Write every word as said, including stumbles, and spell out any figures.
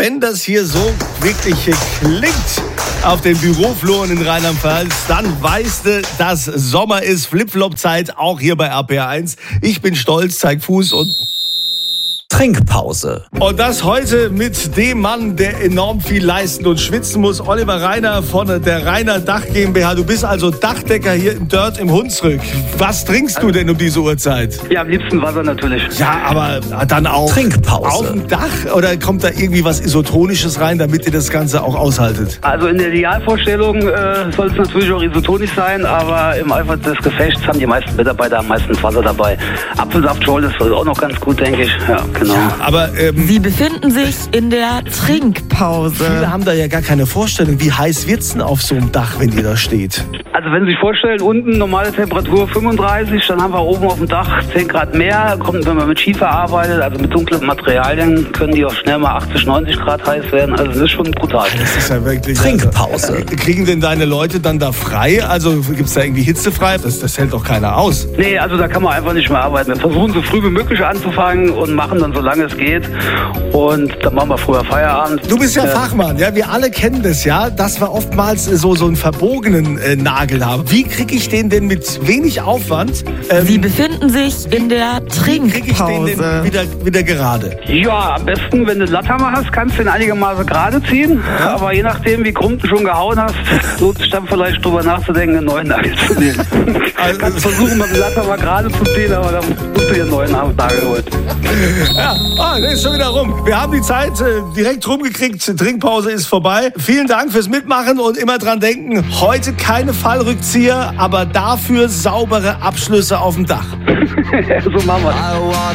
wenn das hier so wirklich klingt auf den Bürofloren in Rheinland-Pfalz, dann weißt du, dass Sommer ist, Flip-Flop-Zeit, auch hier bei R P R eins. Ich bin stolz, zeig Fuß und Trinkpause. Und das heute mit dem Mann, der enorm viel leisten und schwitzen muss. Oliver Reiner von der Reiner Dach GmbH. Du bist also Dachdecker hier im Dirt im Hunsrück. Was trinkst du denn um diese Uhrzeit? Ja, am liebsten Wasser natürlich. Ja, aber dann auch Trinkpause. auf dem Dach? Oder kommt da irgendwie was Isotonisches rein, damit ihr das Ganze auch aushaltet? Also in der Idealvorstellung äh, soll es natürlich auch isotonisch sein, aber im Eifer des Gefechts haben die meisten Mitarbeiter am meisten Wasser dabei. Apfelsaft, Scholl, das ist auch noch ganz gut, denke ich. Ja, genau. Ja, aber ähm, Sie befinden sich in der Trinkpause. viele haben da ja gar keine Vorstellung. Wie heiß wird's denn auf so einem Dach, wenn ihr da steht? Also wenn Sie sich vorstellen, unten normale Temperatur fünfunddreißig, dann haben wir oben auf dem Dach zehn Grad mehr. Kommt, wenn man mit Schiefer arbeitet, also mit dunklen Materialien, können die auch schnell mal achtzig, neunzig Grad heiß werden. Also das ist schon brutal. Das ist ja wirklich... Trinkpause. Also, kriegen denn deine Leute dann da frei? Also gibt's da irgendwie hitzefrei? Das, das hält doch keiner aus. Nee, also da kann man einfach nicht mehr arbeiten. Wir versuchen so früh wie möglich anzufangen und machen dann so lange es geht. Und dann machen wir früher Feierabend. Du bist ja Äh, Fachmann, ja, wir alle kennen das, ja, dass wir oftmals so, so einen verbogenen äh, Nagel haben. Wie kriege ich den denn mit wenig Aufwand, ähm, Sie befinden sich in der kriege ich den denn Trinkpause. wieder, wieder gerade? Ja, am besten, wenn du einen Latthammer hast, kannst du ihn einigermaßen gerade ziehen. Aber je nachdem, wie krumm du schon gehauen hast, lohnt sich dann vielleicht drüber nachzudenken, einen neuen Nagel zu nehmen. Also- Du kannst versuchen, mit dem Latthammer gerade zu ziehen, aber dann musst du dir einen neuen Nagel holen. Ja, ah, der ist schon wieder rum. Wir haben die Zeit äh, direkt rumgekriegt. Trinkpause ist vorbei. Vielen Dank fürs Mitmachen und immer dran denken, heute keine Fallrückzieher, aber dafür saubere Abschlüsse auf dem Dach. So machen wir.